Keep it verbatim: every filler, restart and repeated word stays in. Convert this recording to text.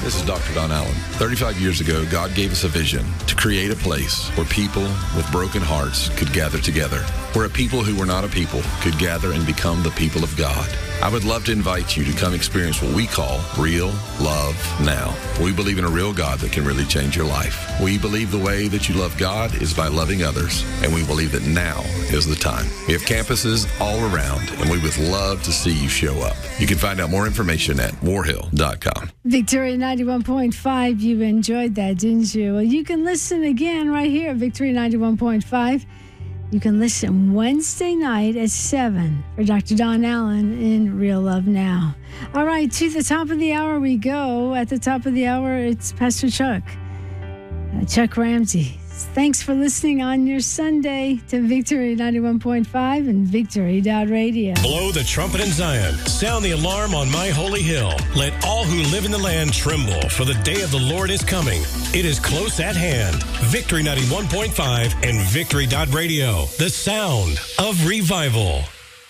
This is Doctor Don Allen. thirty-five years ago, God gave us a vision to create a place where people with broken hearts could gather together, where a people who were not a people could gather and become the people of God. I would love to invite you to come experience what we call Real Love Now. We believe in a real God that can really change your life. We believe the way that you love God is by loving others, and we believe that now is the time. We have campuses all around, and we would love to see you show up. You can find out more information at warhill dot com. Victory ninety-one point five, you enjoyed that, didn't you? Well, you can listen again right here at Victory ninety-one point five. You can listen Wednesday night at seven for Doctor Don Allen in Real Love Now. All right, to the top of the hour we go. At the top of the hour, it's Pastor Chuck, uh, Chuck Ramsey. Thanks for listening on your Sunday to Victory ninety-one point five and Victory dot radio. Blow the trumpet in Zion. Sound the alarm on my holy hill. Let all who live in the land tremble, for the day of the Lord is coming. It is close at hand. Victory ninety-one point five and Victory dot radio. The sound of revival.